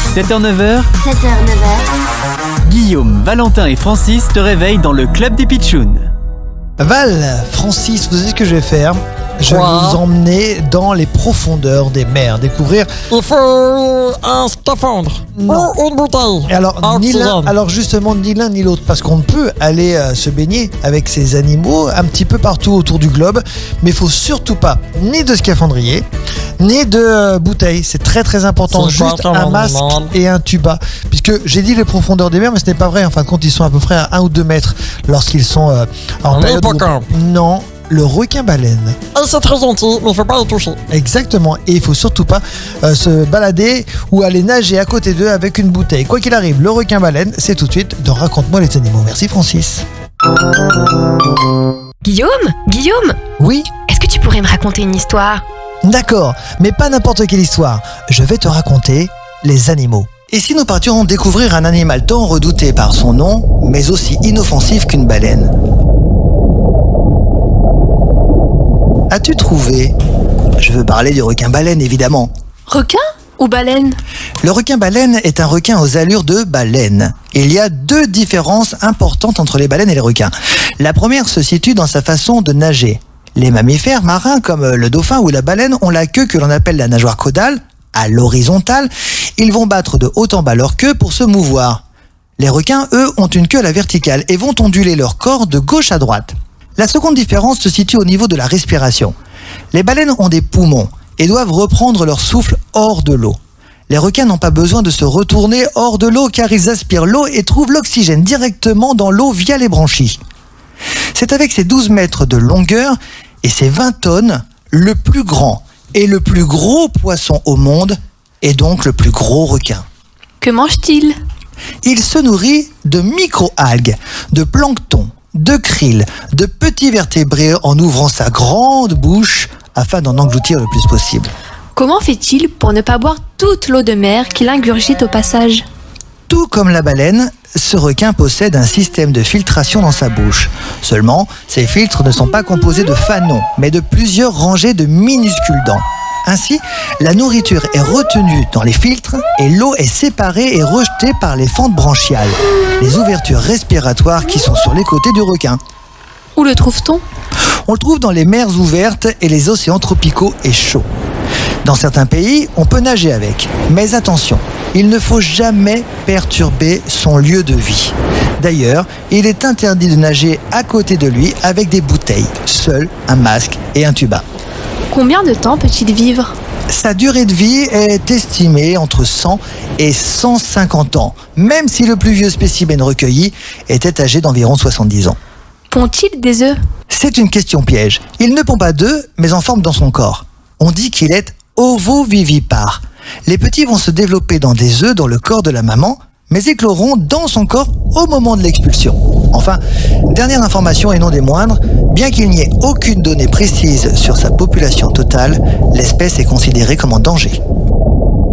7h-9h, 7h-9h, Guillaume, Valentin et Francis te réveillent dans le club des Pitchouns. Val, Francis, vous savez ce que je vais faire ? Je vais vous emmener dans les profondeurs des mers, découvrir... Il faut un scaphandre Non. ou une bouteille. Et alors, justement, ni l'un ni l'autre, parce qu'on peut aller se baigner avec ces animaux un petit peu partout autour du globe, mais il faut surtout pas ni de scaphandrier, ni de bouteille. C'est très très important, C'est juste important, un masque maman. et un tuba. Puisque j'ai dit les profondeurs des mers, mais ce n'est pas vrai. En fin de compte, ils sont à peu près à 1 ou 2 mètres lorsqu'ils sont en En période... hippocampe. Non, le requin-baleine. Et c'est très gentil, mais il faut pas y toucher. Exactement, et il faut surtout pas se balader ou aller nager à côté d'eux avec une bouteille. Quoi qu'il arrive, le requin-baleine, c'est tout de suite dans Raconte-moi les animaux. Merci Francis. Guillaume, Oui, est-ce que tu pourrais me raconter une histoire ? d'accord, mais pas n'importe quelle histoire. Je vais te raconter les animaux. Et si nous partions découvrir un animal tant redouté par son nom, mais aussi inoffensif qu'une baleine ? As-tu trouvé ? Je veux parler du requin-baleine, évidemment. Requin ou baleine ? Le requin-baleine est un requin aux allures de baleine. Il y a 2 différences importantes entre les baleines et les requins. La première se situe dans sa façon de nager. Les mammifères marins comme le dauphin ou la baleine ont la queue que l'on appelle la nageoire caudale, à l'horizontale. Ils vont battre de haut en bas leur queue pour se mouvoir. Les requins, eux, ont une queue à la verticale et vont onduler leur corps de gauche à droite. La seconde différence se situe au niveau de la respiration. Les baleines ont des poumons et doivent reprendre leur souffle hors de l'eau. Les requins n'ont pas besoin de se retourner hors de l'eau car ils aspirent l'eau et trouvent l'oxygène directement dans l'eau via les branchies. C'est avec ses 12 mètres de longueur et ses 20 tonnes, le plus grand et le plus gros poisson au monde et donc le plus gros requin. Que mange-t-il ? Il se nourrit de micro-algues, de plancton, de krill, de petits vertébrés en ouvrant sa grande bouche afin d'en engloutir le plus possible. Comment fait-il pour ne pas boire toute l'eau de mer qu'il ingurgite au passage ? Tout comme la baleine, ce requin possède un système de filtration dans sa bouche. Seulement, ces filtres ne sont pas composés de fanons, mais de plusieurs rangées de minuscules dents. Ainsi, la nourriture est retenue dans les filtres et l'eau est séparée et rejetée par les fentes branchiales, les ouvertures respiratoires qui sont sur les côtés du requin. Où le trouve-t-on ? On le trouve dans les mers ouvertes et les océans tropicaux et chauds. Dans certains pays, on peut nager avec. Mais attention, il ne faut jamais perturber son lieu de vie. D'ailleurs, il est interdit de nager à côté de lui avec des bouteilles, seul un masque et un tuba. Combien de temps peut-il vivre ? Sa durée de vie est estimée entre 100 et 150 ans, même si le plus vieux spécimen recueilli était âgé d'environ 70 ans. Pond-il des œufs ? C'est une question piège. Il ne pond pas d'œufs, mais en forme dans son corps. On dit qu'il est ovovivipare. Les petits vont se développer dans des œufs dans le corps de la maman, mais écloront dans son corps au moment de l'expulsion. Enfin, dernière information et non des moindres, bien qu'il n'y ait aucune donnée précise sur sa population totale, l'espèce est considérée comme en danger.